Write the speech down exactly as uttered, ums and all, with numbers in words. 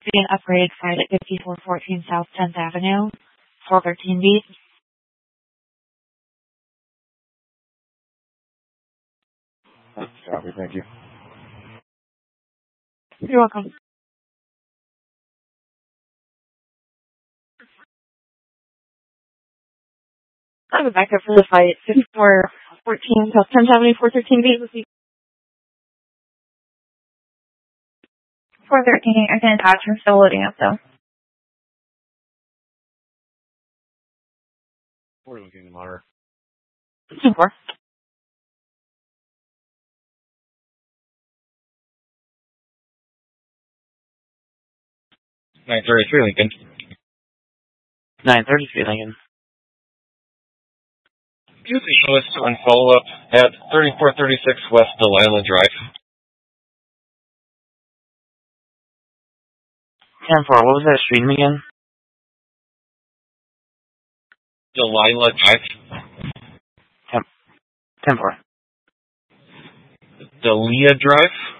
Being upgraded flight at fifty-four fourteen South tenth Avenue, four thirteen B. Copy, thank you. You're welcome. I'm back up for the flight, fifty-four fourteen South tenth Avenue, four thirteen B. four thirteen, I can attach. I'm still loading up, though. We're looking to monitor. four. nine thirty-three Lincoln. nine thirty-three Lincoln. Use the list and follow up at thirty-four thirty-six West Delilah Drive. ten four, what was that street name again? Delilah Drive. ten four. Delia Drive.